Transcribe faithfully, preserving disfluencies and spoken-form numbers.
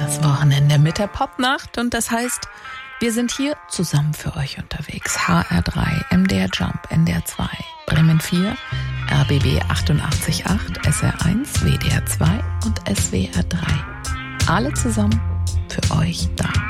das Wochenende mit der Popnacht und das heißt, wir sind hier zusammen für euch unterwegs. H R drei, M D R Jump, N D R zwei, Bremen vier, R B B achtundachtzig Komma acht, S R eins, W D R zwei und S W R drei. Alle zusammen für euch da.